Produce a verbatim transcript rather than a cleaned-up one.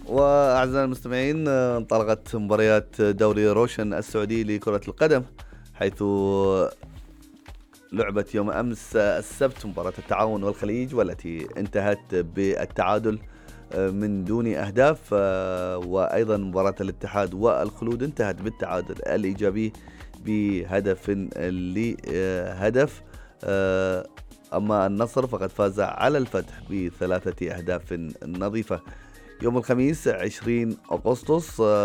وأعزائنا المستمعين، انطلقت مباريات دوري روشن السعودي لكرة القدم، حيث لعبت يوم أمس السبت مباراة التعاون والخليج، والتي انتهت بالتعادل من دون أهداف، وأيضا مباراة الاتحاد والخلود انتهت بالتعادل الإيجابي بهدف لهدف. أما النصر فقد فاز على الفتح بثلاثة أهداف نظيفة. يوم الخميس عشرين أغسطس